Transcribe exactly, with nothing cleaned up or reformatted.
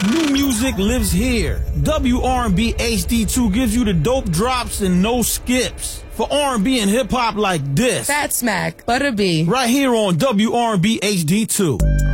New music lives here. W R and B H D two gives you the dope drops and no skips. For R and B and hip hop like this. Fat Smack, Butter B. Right here on W R and B H D two.